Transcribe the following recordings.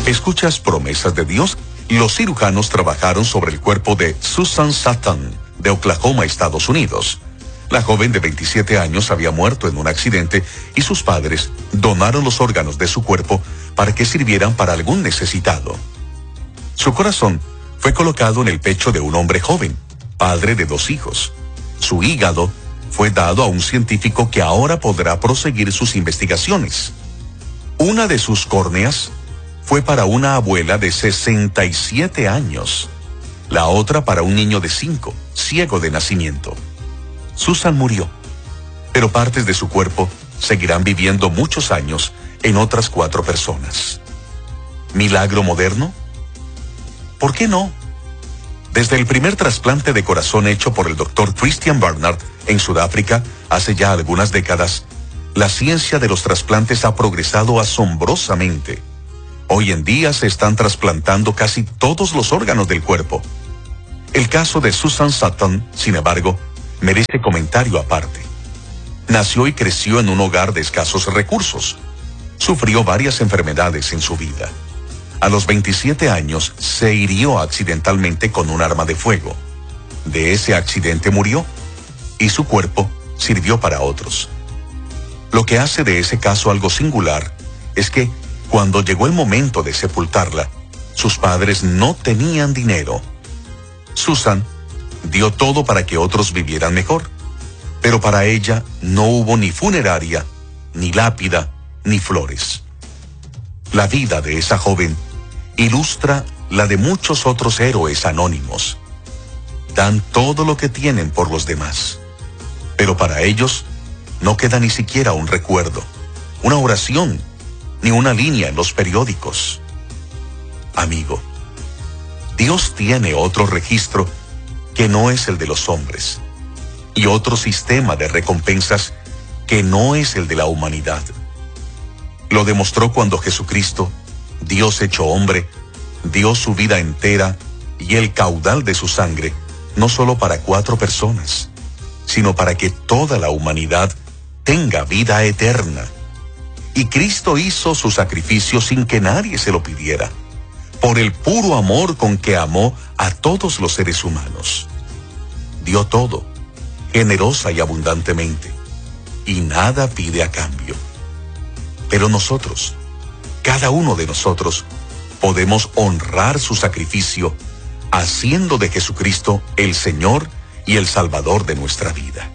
¿Escuchas promesas de Dios? Los cirujanos trabajaron sobre el cuerpo de Susan Sutton, de Oklahoma, Estados Unidos. La joven de 27 años había muerto en un accidente y sus padres donaron los órganos de su cuerpo para que sirvieran para algún necesitado. Su corazón fue colocado en el pecho de un hombre joven, padre de 2 hijos. Su hígado fue dado a un científico que ahora podrá proseguir sus investigaciones. Una de sus córneas fue para una abuela de 67 años. La otra para un niño de 5, ciego de nacimiento. Susan murió, pero partes de su cuerpo seguirán viviendo muchos años en otras 4 personas. ¿Milagro moderno? ¿Por qué no? Desde el primer trasplante de corazón hecho por el Dr. Christian Barnard en Sudáfrica hace ya algunas décadas, la ciencia de los trasplantes ha progresado asombrosamente. Hoy en día se están trasplantando casi todos los órganos del cuerpo. El caso de Susan Sutton, sin embargo, merece comentario aparte. Nació y creció en un hogar de escasos recursos. Sufrió varias enfermedades en su vida. A los 27 años se hirió accidentalmente con un arma de fuego. De ese accidente murió y su cuerpo sirvió para otros. Lo que hace de ese caso algo singular es que cuando llegó el momento de sepultarla, sus padres no tenían dinero. Susan dio todo para que otros vivieran mejor, pero para ella no hubo ni funeraria, ni lápida, ni flores. La vida de esa joven ilustra la de muchos otros héroes anónimos. Dan todo lo que tienen por los demás, pero para ellos no queda ni siquiera un recuerdo, una oración, ni una línea en los periódicos. Amigo, Dios tiene otro registro que no es el de los hombres, y otro sistema de recompensas que no es el de la humanidad. Lo demostró cuando Jesucristo, Dios hecho hombre, dio su vida entera y el caudal de su sangre, no solo para 4 personas, sino para que toda la humanidad tenga vida eterna. Y Cristo hizo su sacrificio sin que nadie se lo pidiera, por el puro amor con que amó a todos los seres humanos. Dio todo, generosa y abundantemente, y nada pide a cambio. Pero nosotros, cada uno de nosotros, podemos honrar su sacrificio haciendo de Jesucristo el Señor y el Salvador de nuestra vida.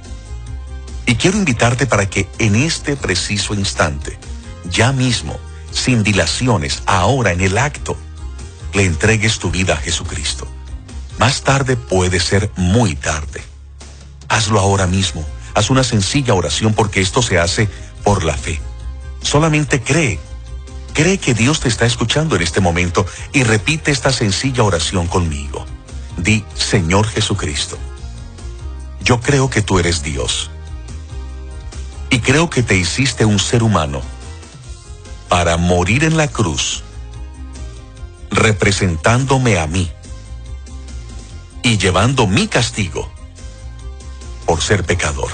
Y quiero invitarte para que en este preciso instante, ya mismo, sin dilaciones, ahora en el acto, le entregues tu vida a Jesucristo. Más tarde puede ser muy tarde. Hazlo ahora mismo. Haz una sencilla oración porque esto se hace por la fe. Solamente cree. Cree que Dios te está escuchando en este momento y repite esta sencilla oración conmigo. Di: Señor Jesucristo, yo creo que tú eres Dios. Y creo que te hiciste un ser humano para morir en la cruz, representándome a mí y llevando mi castigo por ser pecador.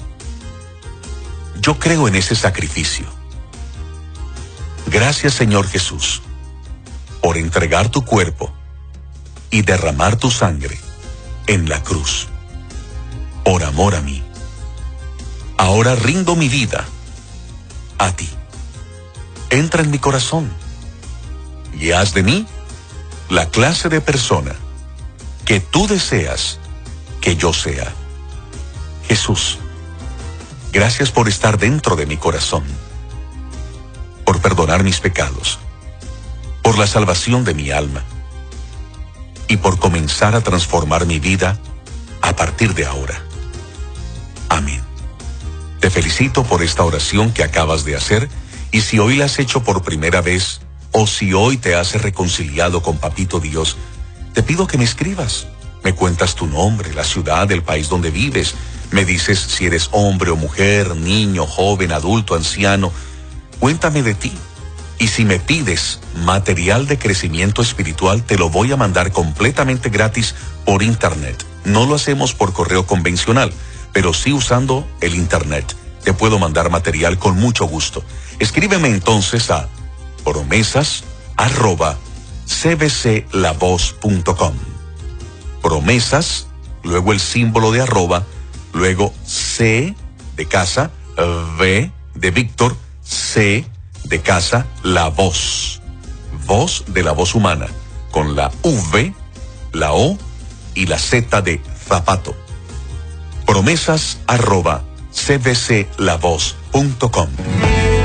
Yo creo en ese sacrificio. Gracias, Señor Jesús, por entregar tu cuerpo y derramar tu sangre en la cruz, por amor a mí. Ahora rindo mi vida a ti. Entra en mi corazón y haz de mí la clase de persona que tú deseas que yo sea. Jesús, gracias por estar dentro de mi corazón, por perdonar mis pecados, por la salvación de mi alma y por comenzar a transformar mi vida a partir de ahora. Amén. Te felicito por esta oración que acabas de hacer, y si hoy la has hecho por primera vez, o si hoy te has reconciliado con Papito Dios, te pido que me escribas. Me cuentas tu nombre, la ciudad, el país donde vives. Me dices si eres hombre o mujer, niño, joven, adulto, anciano. Cuéntame de ti. Y si me pides material de crecimiento espiritual, te lo voy a mandar completamente gratis por internet. No lo hacemos por correo convencional, pero sí usando el internet. Te puedo mandar material con mucho gusto. Escríbeme entonces a promesas@cbclavoz.com. Promesas, luego el símbolo de arroba, luego C de casa, V de Víctor, C de casa, la voz. Voz de la voz humana, con la V, la O y la Z de zapato. Promesas@cbclavoz.com.